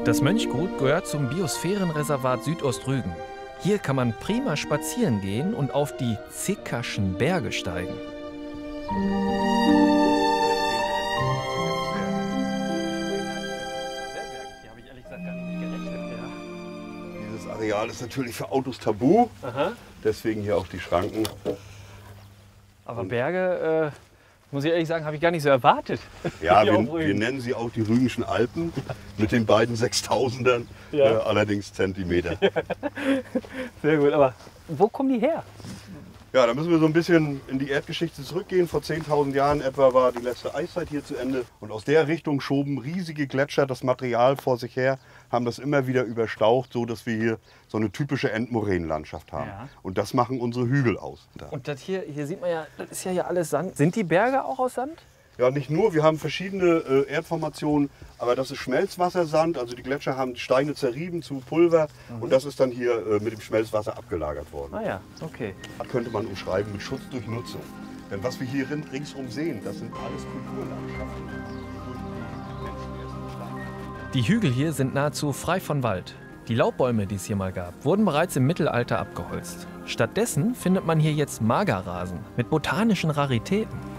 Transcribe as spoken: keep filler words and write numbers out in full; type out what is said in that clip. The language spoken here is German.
Das Mönchgut gehört zum Biosphärenreservat Südostrügen. Hier kann man prima spazieren gehen und auf die Zickerschen Berge steigen. Dieses Areal ist natürlich für Autos tabu, Aha. deswegen hier auch die Schranken. Aber Berge, äh, muss ich ehrlich sagen, habe ich gar nicht so erwartet. Ja, Hier wir, auf Rügen. wir nennen sie auch die Rügenschen Alpen mit den beiden Sechstausendern, Ja. äh, allerdings Zentimeter. Sehr gut, aber wo kommen die her? Ja, da müssen wir so ein bisschen in die Erdgeschichte zurückgehen. Vor zehntausend Jahren etwa war die letzte Eiszeit hier zu Ende. Und aus der Richtung schoben riesige Gletscher das Material vor sich her, haben das immer wieder überstaucht, so dass wir hier so eine typische Endmoränenlandschaft haben. Ja. Und das machen unsere Hügel aus. Und das hier, hier sieht man ja, das ist ja hier alles Sand. Sind die Berge auch aus Sand? Ja, nicht nur, wir haben verschiedene äh, Erdformationen, aber das ist Schmelzwassersand. Also die Gletscher haben Steine zerrieben zu Pulver und das ist dann hier äh, mit dem Schmelzwasser abgelagert worden. Ah ja, okay. Das könnte man umschreiben mit Schutz durch Nutzung. Denn was wir hier rin- ringsum sehen, das sind alles Kulturlandschaften. Die Hügel hier sind nahezu frei von Wald. Die Laubbäume, die es hier mal gab, wurden bereits im Mittelalter abgeholzt. Stattdessen findet man hier jetzt Magerrasen mit botanischen Raritäten.